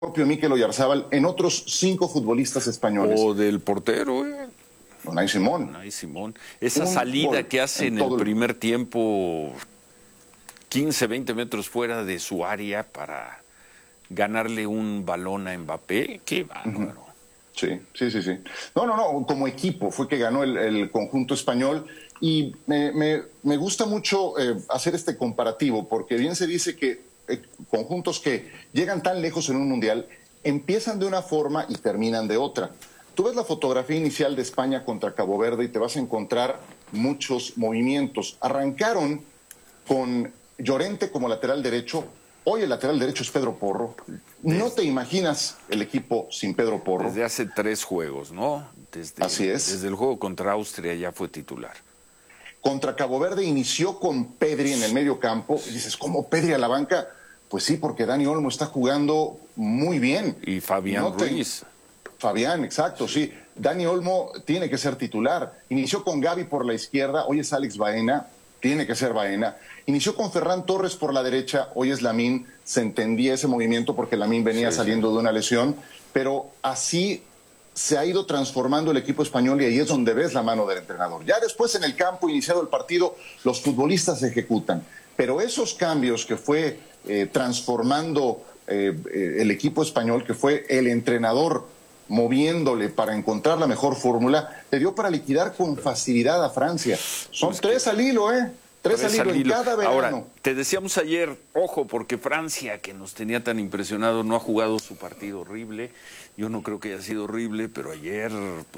propio Mikel Oyarzábal, en otros 5 futbolistas españoles. O del portero, Unai Simón. Unai Simón. Esa salida que hace en el primer tiempo, 15, 20 metros fuera de su área para ganarle un balón a Mbappé, qué bárbaro. Sí. No, como equipo fue que ganó el conjunto español y me gusta mucho hacer este comparativo, porque bien se dice que conjuntos que llegan tan lejos en un mundial empiezan de una forma y terminan de otra. Tú ves la fotografía inicial de España contra Cabo Verde y te vas a encontrar muchos movimientos. Arrancaron con Llorente como lateral derecho. Hoy el lateral derecho es Pedro Porro. No te imaginas el equipo sin Pedro Porro. Desde hace 3 juegos, ¿no? Así es. Desde el juego contra Austria ya fue titular. Contra Cabo Verde inició con Pedri en el medio campo. Y dices, ¿cómo Pedri a la banca? Pues sí, porque Dani Olmo está jugando muy bien. Y Fabián Ruiz. Fabián, exacto, sí. Dani Olmo tiene que ser titular. Inició con Gavi por la izquierda, hoy es Alex Baena, tiene que ser Baena. Inició con Ferran Torres por la derecha, hoy es Lamine. Se entendía ese movimiento porque Lamine venía saliendo de una lesión, pero así se ha ido transformando el equipo español y ahí es donde ves la mano del entrenador. Ya después en el campo, iniciado el partido, los futbolistas se ejecutan. Pero esos cambios que fue transformando el equipo español, que fue el entrenador moviéndole para encontrar la mejor fórmula, le dio para liquidar con facilidad a Francia. Son 3 al hilo, ¿eh? 3 al hilo en cada verano. Ahora, te decíamos ayer, ojo, porque Francia, que nos tenía tan impresionado, no ha jugado su partido horrible. Yo no creo que haya sido horrible, pero ayer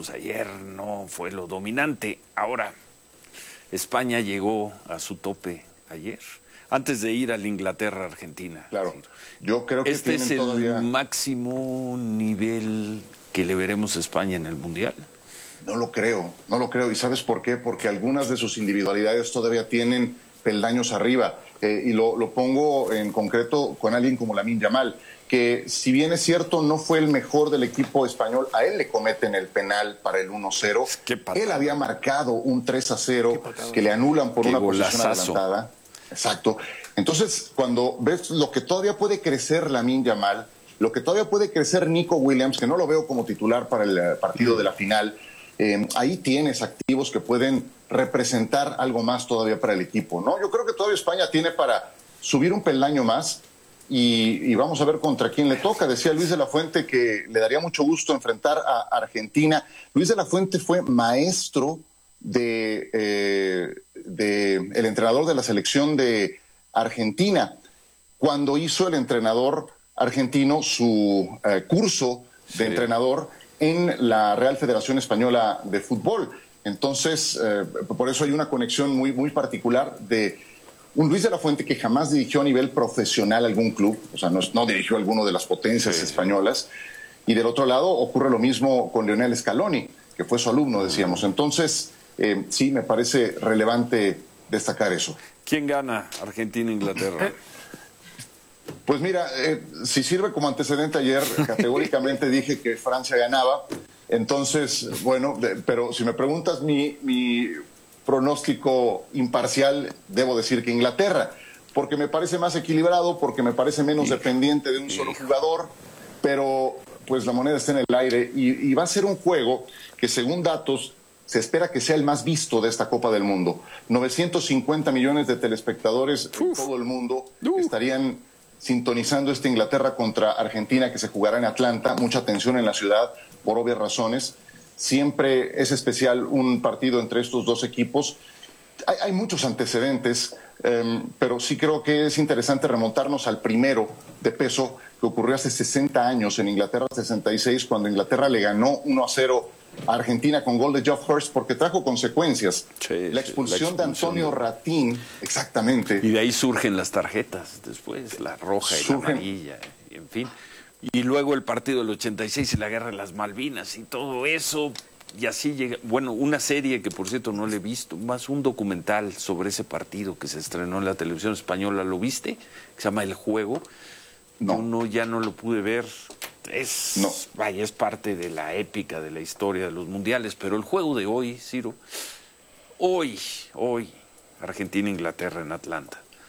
no fue lo dominante. Ahora, España llegó a su tope ayer, antes de ir al Inglaterra-Argentina. Claro, yo creo que este es el todavía máximo nivel que le veremos a España en el Mundial. No lo creo. ¿Y sabes por qué? Porque algunas de sus individualidades todavía tienen peldaños arriba. Y lo pongo en concreto con alguien como Lamine Yamal, que si bien es cierto no fue el mejor del equipo español, a él le cometen el penal para el 1-0. Él había marcado un 3-0 que le anulan por una posición adelantada. Exacto. Entonces, cuando ves lo que todavía puede crecer Lamine Yamal, lo que todavía puede crecer Nico Williams, que no lo veo como titular para el partido de la final, ahí tienes activos que pueden representar algo más todavía para el equipo, ¿no? Yo creo que todavía España tiene para subir un peldaño más y vamos a ver contra quién le toca. Decía Luis de la Fuente que le daría mucho gusto enfrentar a Argentina. Luis de la Fuente fue maestro el entrenador de la selección de Argentina cuando hizo el entrenador argentino su curso de entrenador en la Real Federación Española de Fútbol. Entonces, por eso hay una conexión muy, muy particular de un Luis de la Fuente que jamás dirigió a nivel profesional algún club, o sea, no dirigió alguno de las potencias españolas, y del otro lado ocurre lo mismo con Lionel Scaloni, que fue su alumno, decíamos. Entonces, sí, me parece relevante destacar eso. ¿Quién gana, Argentina-Inglaterra? Pues mira, si sirve como antecedente, ayer categóricamente dije que Francia ganaba. Entonces, bueno, pero si me preguntas mi pronóstico imparcial, debo decir que Inglaterra, porque me parece más equilibrado, porque me parece menos dependiente de un solo jugador, pero pues la moneda está en el aire y va a ser un juego que, según datos, se espera que sea el más visto de esta Copa del Mundo. 950 millones de telespectadores en todo el mundo estarían sintonizando esta Inglaterra contra Argentina, que se jugará en Atlanta. Mucha tensión en la ciudad, por obvias razones. Siempre es especial un partido entre estos dos equipos. Hay muchos antecedentes, pero sí creo que es interesante remontarnos al primero de peso que ocurrió hace 60 años en Inglaterra, 66, cuando Inglaterra le ganó 1-0 a Argentina con gol de Geoff Hurst, porque trajo consecuencias. La expulsión de Antonio Ratín, exactamente. Y de ahí surgen las tarjetas después, la roja y la amarilla, y en fin. Y luego el partido del 86 y la guerra de las Malvinas y todo eso. Y así llega, bueno, una serie que por cierto no le he visto, más un documental sobre ese partido que se estrenó en la televisión española, ¿lo viste? Que se llama El Juego. No, ya no lo pude ver. Vaya, es parte de la épica de la historia de los mundiales, pero el juego de hoy, Ciro, hoy, Argentina-Inglaterra en Atlanta.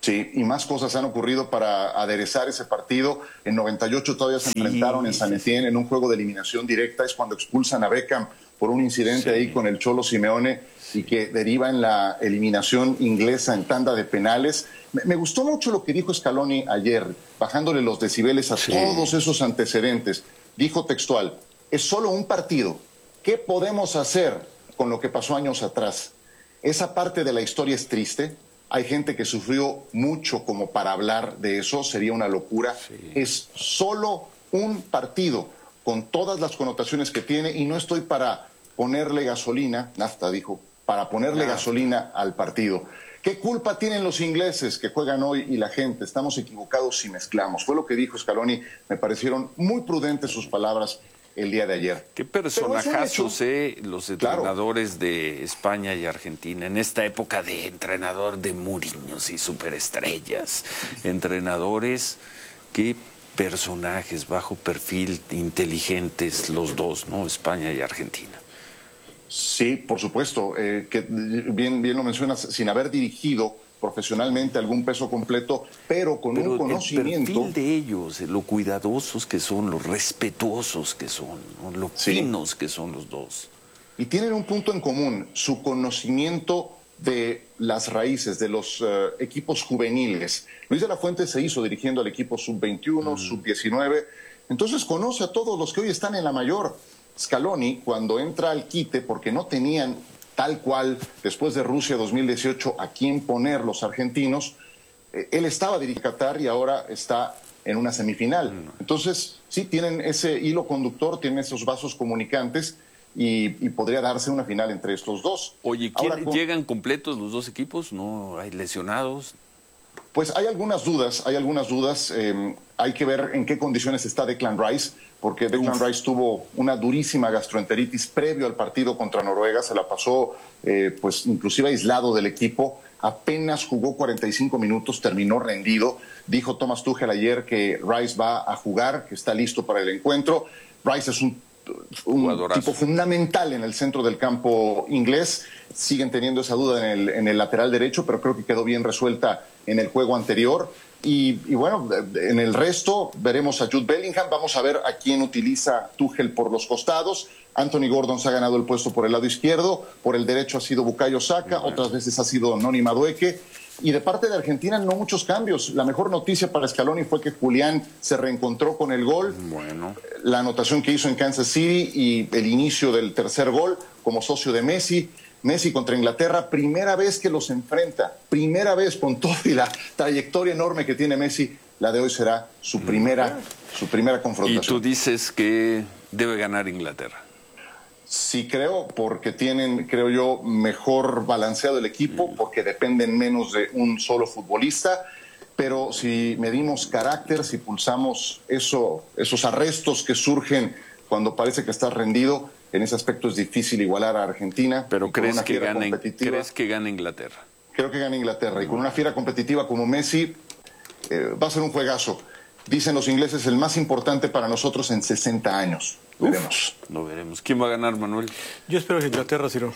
Sí, y más cosas han ocurrido para aderezar ese partido. En 98 todavía se enfrentaron en San Etienne en un juego de eliminación directa. Es cuando expulsan a Beckham por un incidente ahí con el Cholo Simeone y que deriva en la eliminación inglesa en tanda de penales. Me gustó mucho lo que dijo Scaloni ayer, bajándole los decibeles a todos esos antecedentes. Dijo textual, es solo un partido. ¿Qué podemos hacer con lo que pasó años atrás? Esa parte de la historia es triste. Hay gente que sufrió mucho como para hablar de eso, sería una locura. Es solo un partido con todas las connotaciones que tiene y no estoy para ponerle gasolina, nafta dijo, para ponerle gasolina al partido. ¿Qué culpa tienen los ingleses que juegan hoy y la gente? Estamos equivocados si mezclamos. Fue lo que dijo Scaloni. Me parecieron muy prudentes sus palabras el día de ayer. Qué personajazos, los entrenadores de España y Argentina en esta época de entrenador de Mourinhos y superestrellas. Entrenadores, qué personajes, bajo perfil, inteligentes los dos, ¿no? España y Argentina. Sí, por supuesto, que bien lo mencionas, sin haber dirigido profesionalmente algún peso completo, pero con un conocimiento. El perfil de ellos, lo cuidadosos que son, lo respetuosos que son, ¿no? Lo finos que son los dos. Y tienen un punto en común, su conocimiento de las raíces, de los equipos juveniles. Luis de la Fuente se hizo dirigiendo al equipo sub-21, sub-19, entonces conoce a todos los que hoy están en la mayor. Scaloni, cuando entra al quite, porque no tenían tal cual, después de Rusia 2018, a quién poner los argentinos, él estaba dirigiendo a Qatar y ahora está en una semifinal. Entonces, sí, tienen ese hilo conductor, tienen esos vasos comunicantes y podría darse una final entre estos dos. Oye, ¿llegan completos los dos equipos? ¿No hay lesionados? Pues hay algunas dudas. Hay que ver en qué condiciones está Declan Rice, porque Declan Rice tuvo una durísima gastroenteritis previo al partido contra Noruega, se la pasó pues inclusive aislado del equipo, apenas jugó 45 minutos, terminó rendido. Dijo Thomas Tuchel ayer que Rice va a jugar, que está listo para el encuentro. Rice es un tipo fundamental en el centro del campo inglés. Siguen teniendo esa duda en el lateral derecho, pero creo que quedó bien resuelta en el juego anterior. Y bueno, en el resto veremos a Jude Bellingham. Vamos a ver a quién utiliza Tuchel por los costados. Anthony Gordon se ha ganado el puesto por el lado izquierdo. Por el derecho ha sido Bukayo Saka. Otras veces ha sido Noni Madueke. Y de parte de Argentina no muchos cambios. La mejor noticia para Scaloni fue que Julián se reencontró con el gol. La anotación que hizo en Kansas City y el inicio del tercer gol como socio de Messi. Messi contra Inglaterra, primera vez que los enfrenta, primera vez con toda la trayectoria enorme que tiene Messi, la de hoy será su primera confrontación. Y tú dices que debe ganar Inglaterra. Sí creo, porque tienen, creo yo, mejor balanceado el equipo, porque dependen menos de un solo futbolista, pero si medimos carácter, si pulsamos esos arrestos que surgen cuando parece que estás rendido, en ese aspecto es difícil igualar a Argentina. Pero ¿crees que gane Inglaterra? Creo que gana Inglaterra. Y con una fiera competitiva como Messi, va a ser un juegazo. Dicen los ingleses, el más importante para nosotros en 60 años. Veremos. Lo veremos. ¿Quién va a ganar, Manuel? Yo espero que Inglaterra, Ciro.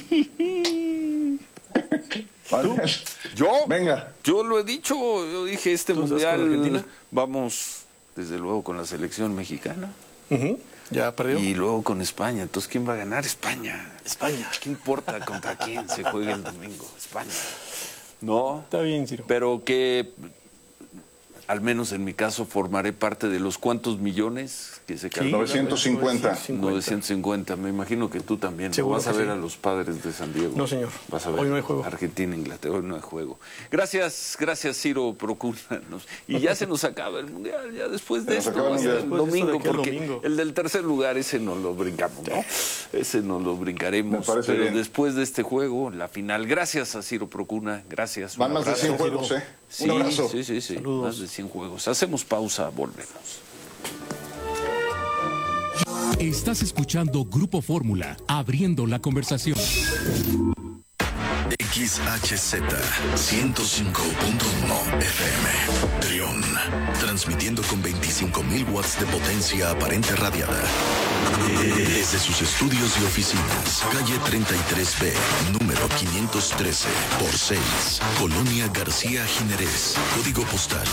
¿Yo? Venga. Yo lo he dicho. Yo dije, mundial vamos, desde luego, con la selección mexicana. Ya perdió. Y luego con España. Entonces, ¿quién va a ganar? España. España. ¿Qué importa contra quién se juegue el domingo? España. No. Está bien, Ciro. Pero que, al menos en mi caso, formaré parte de los cuantos millones que se calculan. 950. 950. Me imagino que tú también. ¿No vas a ver a los Padres de San Diego? No, señor. Vas a ver hoy no hay juego. Argentina, Inglaterra. Hoy no hay juego. Gracias, Ciro Procuna. Y ya se nos acaba el mundial. Ya después de esto, el domingo, porque el del tercer lugar, ese no lo brincamos, ¿no? Ese no lo brincaremos. Pero bien. Después de este juego, la final. Gracias a Ciro Procuna. Gracias. Van más de 100 juegos, ¿eh? Sí, un abrazo. Sí. Saludos. Más de 100 juegos. Hacemos pausa, volvemos. Estás escuchando Grupo Fórmula, abriendo la conversación. XHZ 105.1 FM. Trión, transmitiendo con 25.000 watts de potencia aparente radiada. Desde sus estudios y oficinas, calle 33B, número 513 por 6, Colonia García Jiménez, código postal